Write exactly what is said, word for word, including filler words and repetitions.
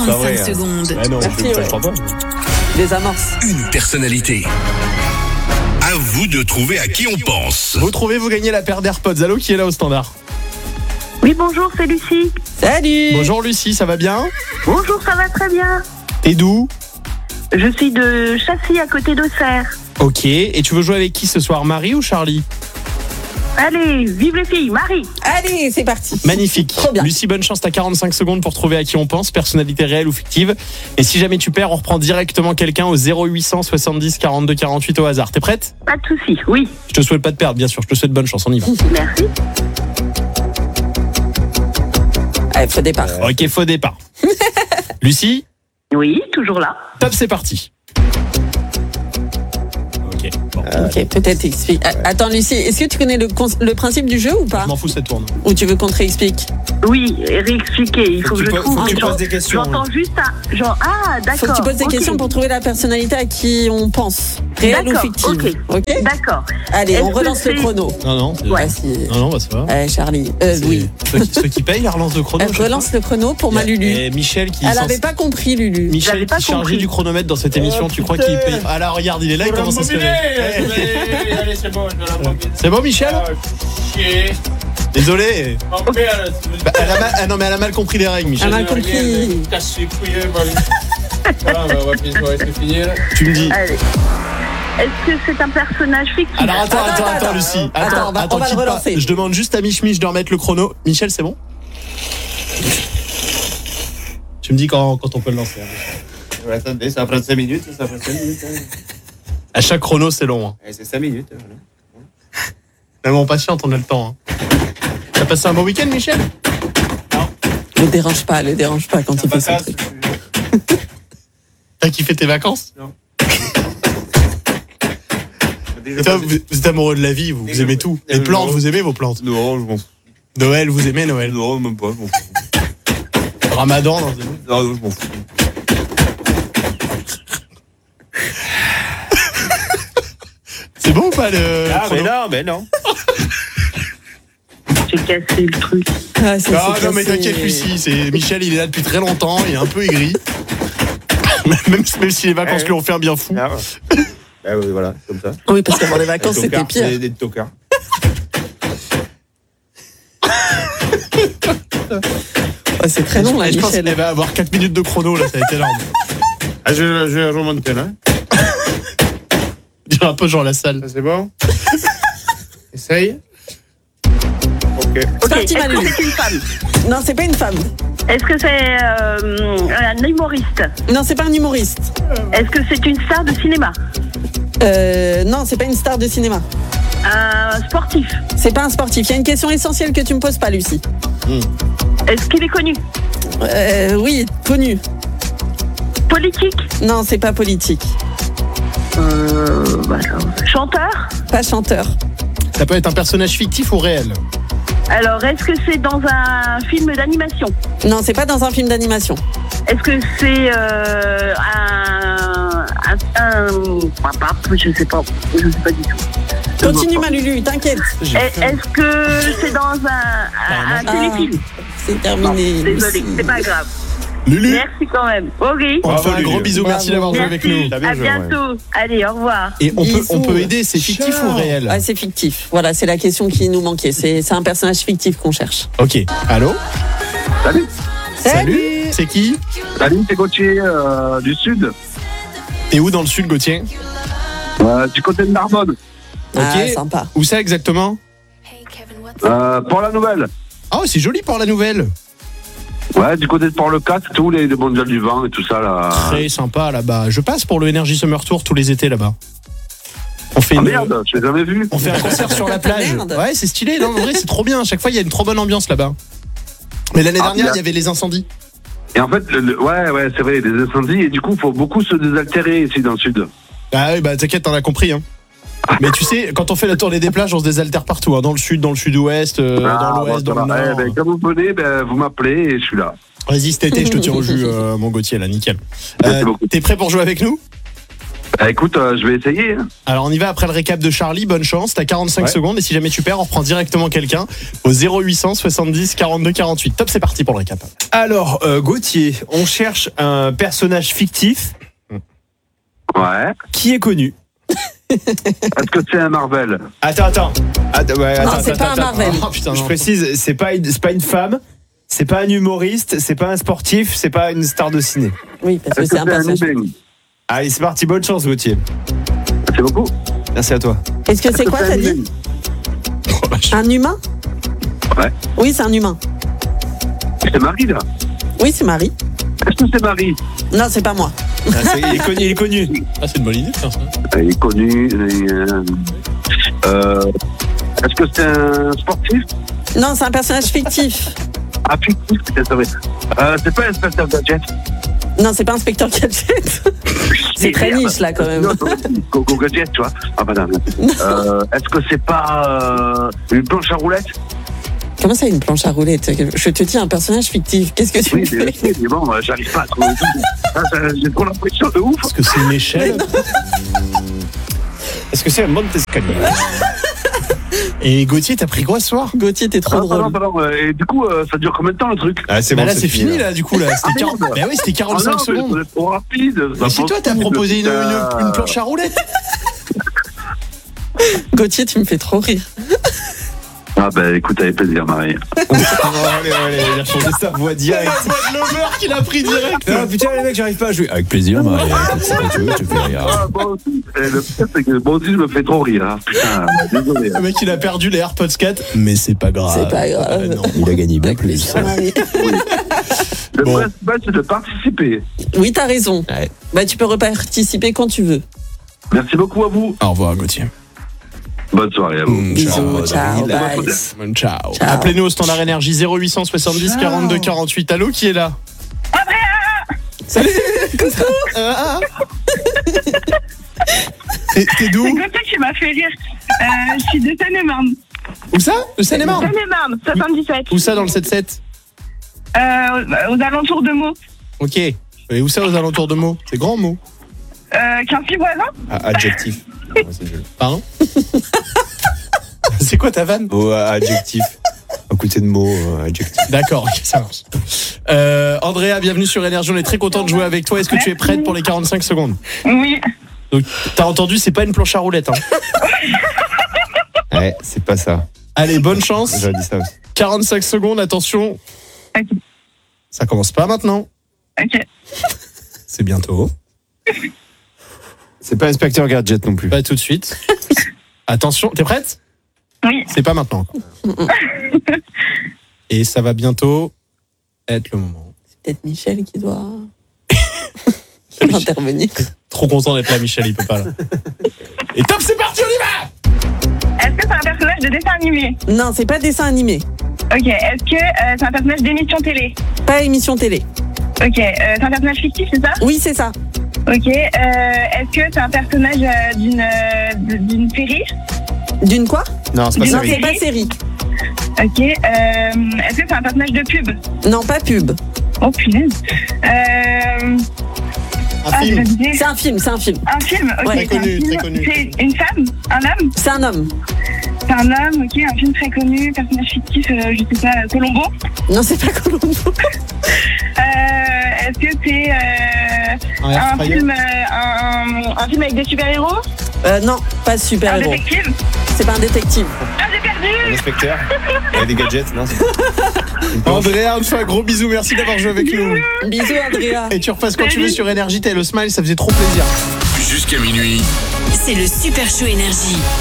trente-cinq secondes. Ah non, Merci, je, ouais. je crois pas. Les amorces. Une personnalité. À vous de trouver à qui on pense. Vous trouvez, vous gagnez la paire d'AirPods. Allô, qui est là au standard? Oui, bonjour, c'est Lucie. Salut. Bonjour Lucie, ça va bien? Bonjour, ça va très bien. T'es d'où? Je suis de Châssis, à côté d'Auxerre. Ok, et tu veux jouer avec qui ce soir, Marie ou Charlie? Allez, vive les filles, Marie. Allez, c'est parti. Magnifique. Trop bien. Lucie, bonne chance, t'as quarante-cinq secondes pour trouver à qui on pense, personnalité réelle ou fictive. Et si jamais tu perds, on reprend directement quelqu'un au zéro huit cent soixante-dix quarante-deux quarante-huit au hasard. T'es prête? Pas de soucis, oui. Je te souhaite pas de perdre, bien sûr, je te souhaite bonne chance, on y va. Merci. Allez, faux départ. Ok, faux départ. Lucie, Oui, toujours là. top, c'est parti. Ok, bon. Ok, peut-être explique. Ah, attends, Lucie, est-ce que tu connais le, cons- le principe du jeu ou pas? Je m'en fous, ça tourne. Ou tu veux qu'on te réexplique? Oui, réexpliquer, il faut, Faut que que, tu je poses- trouve. faut que tu J'en- poses des questions, J'entends juste un. Genre, ah, d'accord. Faut que tu poses des ok. questions pour trouver la personnalité à qui on pense. Réelle ou D'accord, fictive. ok. D'accord. Allez, Est-ce on que relance le c'est- chrono. Non, non. c'est- Ouais, si. Non, non, bah ça va. Allez, Charlie. Euh, C'est oui. Ceux qui, ceux qui payent la relance de chrono. Elle relance le chrono pour ma Lulu. Et Michel qui. Elle s'en- avait pas compris, Lulu. Michel J'avais pas qui chargé compris. du chronomètre dans cette émission, tu crois qu'il paye? Ah là, regarde, il est là, il commence à se réveiller. Allez, c'est bon, je vais la mobiliser. C'est bon, Michel? Ah, chier. Désolé. Mon père, Bah, elle a mal- ah non, mais elle a mal compris les règles, Michel. Elle a mal compris. Casse les couilles, voilà. Voilà, on va voir puis, ouais, c'est fini là. Tu me dis. Allez. Est-ce que c'est un personnage fictif? Alors attends, Attends, attends, attends, attends, Lucie. attends, Attends, on va- attends, on va le quitte pas. relancer. Je demande juste à Mich Mich de remettre le chrono. Michel, c'est bon? Tu me dis quand, quand on peut le lancer. hein. Ouais, attendez, ça prend cinq minutes, ça prend cinq minutes. Hein. À chaque chrono, c'est long. Hein. Ouais, c'est cinq minutes. Voilà. Mais bon, patiente, on a le temps. Hein. T'as passé un bon week-end, Michel? Le dérange pas, le dérange pas quand il fait son Vacances, truc. T'as kiffé tes vacances? Non. Et toi, vous, vous êtes amoureux de la vie, vous, vous aimez tout. Les plantes, vous aimez vos plantes? Non, je m'en fous. Noël, vous aimez Noël? Non, même pas, je m'en fous. Ramadan, non? Non, non, je m'en fous. C'est bon ou pas le Ah, mais chrono? non, mais non. J'ai cassé le truc. Ah, ça, Non, c'est non, mais cassé. t'inquiète, Lucie, c'est Michel, il est là depuis très longtemps, il est un peu aigri. même, même si les vacances lui ont fait un bien fou. Ah, ouais. Bah oui, voilà, comme ça. Oui, parce qu'avant les vacances, Des c'était tocards, pire. Des, des tocards. Ouais, c'est très long, là, Et je pense Michel. qu'il va avoir quatre minutes de chrono, là, ça a été énorme. Ah, je, je vais remonter là. Dire un peu genre la salle. Ça, c'est bon. Essaye. Ok. C'est Ok, parti, est-ce que Manu. c'est une femme? Non, c'est pas une femme. Est-ce que c'est euh, un humoriste? Non, c'est pas un humoriste. Est-ce que c'est une star de cinéma? Euh, non, c'est pas une star de cinéma. Un sportif? C'est pas un sportif. Il y a une question essentielle que tu me poses pas, Lucie. Est-ce qu'il est connu? Euh, oui, connu. Politique? Non, c'est pas politique. Euh, voilà. Chanteur? Pas chanteur. Ça peut être un personnage fictif ou réel. Alors, est-ce que c'est dans un film d'animation? Non, c'est pas dans un film d'animation. Est-ce que c'est euh, un, un, un... Je sais pas. Je sais pas du tout. Continue, ma Lulu, t'inquiète. J'ai Est- fait- Est-ce que c'est dans un, un, un Ah, téléfilm? c'est Non, terminé. désolé, Lucie. c'est pas grave. Lulu, Merci quand même. Ok. on te fait un Bravo, gros Lulu. bisou, merci Bravo. d'avoir joué avec Merci. nous. T'as bien À joué, bientôt. Allez, au revoir. Et on peut, Bisous. on peut aider, c'est fictif ou réel? Ah, c'est fictif. Voilà, c'est la question qui nous manquait. C'est c'est un personnage fictif qu'on cherche. Ok, allô? Salut, Salut, c'est qui? salut, c'est Gauthier euh, du Sud, T'es où dans le sud, Gauthier? euh, du côté de Narbonne. Ah, Ok. sympa. Où ça exactement? Euh, pour la nouvelle. Ah, c'est joli pour la nouvelle. Ouais, du côté de Port-le-Quatre, tous les, les mondiales du vent et tout ça là. Très sympa là-bas. Je passe pour le Energy Summer Tour tous les étés là-bas. On fait, Ah une- merde, je l'ai jamais vu. on fait un concert sur la plage. Merde. Ouais, c'est stylé. Non, en vrai, c'est trop bien. À chaque fois, il y a une trop bonne ambiance là-bas. Mais l'année Ah, dernière, bien. il y avait les incendies. Et en fait, le- le- ouais, ouais, c'est vrai, des incendies et du coup, il faut beaucoup se désaltérer ici dans le Sud. Ah oui, bah t'inquiète, t'en as compris. Hein. Mais tu sais, quand on fait la tournée des plages, on se désaltère partout. Hein, dans le sud, dans le sud-ouest, euh, Ah, dans l'ouest, bon, dans le ça va. nord. Eh ben, quand vous venez, ben, vous m'appelez et je suis là. Vas-y, cet été, je te tiens au jus, euh, mon Gauthier, là, nickel. Merci Euh, beaucoup. T'es prêt pour jouer avec nous? Ah, écoute, euh, je vais essayer. Hein. Alors on y va après le récap de Charlie, bonne chance, t'as quarante-cinq Ouais. secondes et si jamais tu perds, on reprend directement quelqu'un au zéro huit cent soixante-dix quarante-deux quarante-huit. Top, c'est parti pour le récap. Alors, euh, Gauthier, on cherche un personnage fictif Ouais. qui est connu. Est-ce que c'est un Marvel? Attends, attends. Attends, ouais, Non, attends, c'est attends, pas un attends. Marvel. Oh putain, Je non. précise, c'est pas, une- c'est pas une femme, c'est pas un humoriste, c'est pas un sportif, c'est pas une star de ciné. Oui, parce que Est-ce c'est que un c'est un personnage. humain? Allez, c'est parti, bonne chance, Gauthier. Merci beaucoup. Merci à toi. Est-ce que c'est quoi, un t'as dit humain? Oh, vache. Un humain? Ouais. Oui, c'est un humain. C'est Marie, là. Oui, c'est Marie. Est-ce que c'est Marie? Non, c'est pas moi. Ah, c'est- il, est connu, il est connu. Ah, c'est une bonne idée, ça. Il est connu. Euh, euh, Est-ce que c'est un sportif? Non, c'est un personnage fictif. Ah, fictif, c'est vrai. Euh, c'est pas Inspecteur Gadget. Non, c'est pas Inspecteur Gadget. C'est très niche, là, quand même. Non, Go, Go Gadget, tu vois. Ah, madame. Euh, Est-ce que c'est pas euh, une planche à roulettes? Comment ça, une planche à roulettes? Je te dis un personnage fictif. Qu'est-ce que tu Oui, me mais, fais? mais bon, euh, j'arrive pas à trouver. Ah, ça, J'ai trop l'impression de ouf. Est-ce que c'est une échelle? Est-ce que c'est un monte escalier? Et Gauthier, t'as pris quoi ce soir? Gauthier, t'es trop Ah, drôle. pardon, pardon. Et du coup, euh, ça dure combien de temps le truc? Ah, c'est Bah bon, là, c'est fini, là, du coup. Là. C'était Ah, quarante... merde. Bah oui, c'était Ah quarante-cinq non, mais secondes. vous êtes trop rapide. Mais si toi, t'as proposé une, une, une planche à roulettes. Gauthier, tu me fais trop rire. Ah, bah écoute, avec plaisir, Marie. Oh, allez, allez, il a changé sa voix direct. La voix de Lover qu'il a pris direct. Ah, putain, les mecs, j'arrive pas à jouer. Avec plaisir, Marie. Écoute, c'est quand tu veux, tu fais rire. Ah, moi aussi. Et le pire, c'est que moi aussi, je me fais trop rire. Hein. Putain, désolé. Le mec, il a perdu les AirPods quatre, mais c'est pas grave. C'est pas grave. Ah, non. Il a gagné bien plus. Marie. Le Bon. principal, c'est de participer. Oui, t'as raison. Ouais. Bah, tu peux reparticiper quand tu veux. Merci beaucoup à vous. Au revoir, Gauthier. Bonne soirée à vous. Mm, Bisous, ciao, David. bye. Bon, ciao. Ciao. Appelez-nous au standard énergie zéro huit cent soixante-dix quarante-deux quarante-huit. Allô, qui est là? Salut. Euh, ah. T'es t'es d'où? C'est Gauthier qui m'a fait rire. Euh, je suis de Seine-et-Marne. Où ça? De Seine-et-Marne? Seine-et-Marne, soixante-dix-sept. Où ça dans le sept sept? Euh, aux alentours de Meaux. Ok. Et où ça aux alentours de Meaux? C'est grand Meaux. Euh, Quincy voisin. Ah, adjectif. Ouais, c'est nul. Pardon? C'est quoi ta vanne? Oh, adjectif. À côté de mots, euh, adjectif. D'accord, ok, ça marche. Euh, Andrea, bienvenue sur Énergie. On est très content de jouer avec toi. Est-ce que tu es prête pour les quarante-cinq secondes? Oui. Donc, t'as entendu, c'est pas une planche à roulettes. Hein. Ouais, c'est pas ça. Allez, bonne chance. J'aurais dit ça aussi. quarante-cinq secondes, attention. Ok. Ça commence pas maintenant. Ok. C'est bientôt. C'est pas Inspecteur Gadget non plus. Pas tout de suite. Attention, t'es prête? Oui. C'est pas maintenant. Et ça va bientôt être le moment. C'est peut-être Michel qui doit qui doit intervenir. Trop content d'être là, Michel, il peut pas là. Et top, c'est parti, on y va! Est-ce que c'est un personnage de dessin animé? Non, c'est pas dessin animé. Ok. Est-ce que euh, c'est un personnage d'émission télé? Pas émission télé. Ok. Euh, c'est un personnage fictif, c'est ça? Oui, c'est ça. Ok. Euh, Est-ce que c'est un personnage euh, d'une euh, d- d'une série? D'une quoi? Non, c'est pas Dis- Non, ça. c'est pas série. Ok. Euh, Est-ce que c'est un personnage de pub? Non, pas pub. Oh punaise. Euh, Un ah, je film. me disais- C'est un film, c'est un film. Un film, ok. Ouais. Très c'est un connu, film. très connu. C'est une femme? Un homme? C'est un homme. C'est un homme, ok. Un film très connu, personnage fictif, euh, je sais pas, Colombo. Non, c'est pas Colombo. Euh, Est-ce que c'est euh, Un un, air fryer. film, euh, un, un film avec des super-héros? Euh, non, pas Un super-héros. détective? C'est pas un détective. Ah, j'ai perdu! Inspecteur. Avec des gadgets, non? c'est- Andrea, on te fait un gros bisou. Merci d'avoir joué avec nous. Bisous, Andrea. Et tu repasses quand tu veux sur Énergie. T'as le smile, ça faisait trop plaisir. Jusqu'à minuit. C'est le Super Show Énergie.